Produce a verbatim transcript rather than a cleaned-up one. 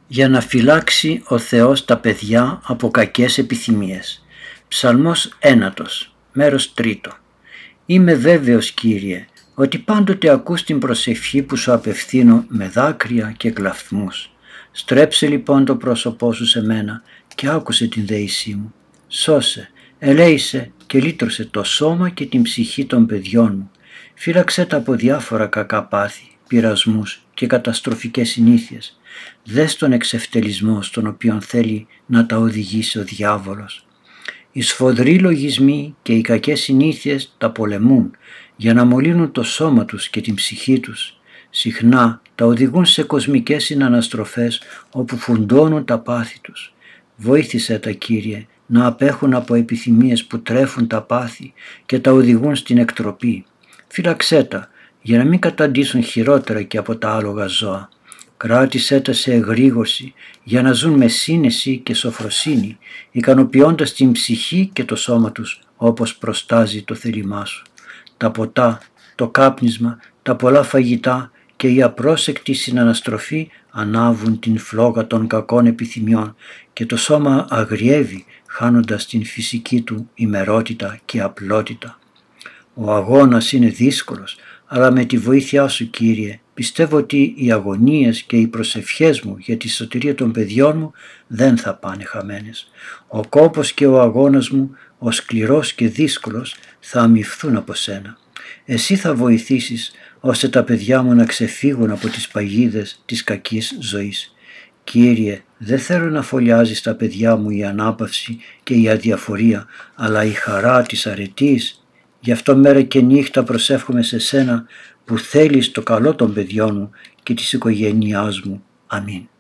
για να φυλάξει ο Θεός τα παιδιά από κακές επιθυμίες. Ψαλμός ένατος, μέρος τρίτο. Είμαι βέβαιος, Κύριε, ότι πάντοτε ακούς την προσευχή που σου απευθύνω με δάκρυα και κλαφθμούς. Στρέψε λοιπόν το πρόσωπό σου σε μένα και άκουσε την δεήσή μου. Σώσε, ελέησε και λύτρωσε το σώμα και την ψυχή των παιδιών μου. Φύλαξε τα από διάφορα κακά πάθη, πειρασμούς και καταστροφικές συνήθειες. Δες τον εξευτελισμό στον οποίο θέλει να τα οδηγήσει ο διάβολος. Οι σφοδροί λογισμοί και οι κακές συνήθειες τα πολεμούν για να μολύνουν το σώμα τους και την ψυχή τους. Συχνά τα οδηγούν σε κοσμικές συναναστροφές όπου φουντώνουν τα πάθη τους. Βοήθησέ τα, Κύριε, να απέχουν από επιθυμίες που τρέφουν τα πάθη και τα οδηγούν στην εκτροπή. Φύλαξέ τα για να μην καταντήσουν χειρότερα και από τα άλογα ζώα. Κράτησέ τα σε εγρήγορση για να ζουν με σύνεση και σοφροσύνη, ικανοποιώντας την ψυχή και το σώμα τους όπως προστάζει το θέλημά σου. Τα ποτά, το κάπνισμα, τα πολλά φαγητά και η απρόσεκτη συναναστροφή ανάβουν την φλόγα των κακών επιθυμιών και το σώμα αγριεύει χάνοντας την φυσική του ημερότητα και απλότητα. Ο αγώνας είναι δύσκολος, αλλά με τη βοήθειά σου, Κύριε, πιστεύω ότι οι αγωνίες και οι προσευχές μου για τη σωτηρία των παιδιών μου δεν θα πάνε χαμένες. Ο κόπος και ο αγώνας μου, ο σκληρός και δύσκολος, θα αμοιφθούν από σένα. Εσύ θα βοηθήσεις ώστε τα παιδιά μου να ξεφύγουν από τις παγίδες της κακής ζωής. Κύριε, δεν θέλω να φωλιάζει στα παιδιά μου η ανάπαυση και η αδιαφορία, αλλά η χαρά της αρετής. Γι' αυτό μέρα και νύχτα προσεύχομαι σε σένα που θέλεις το καλό των παιδιών μου και της οικογένειάς μου. Αμήν.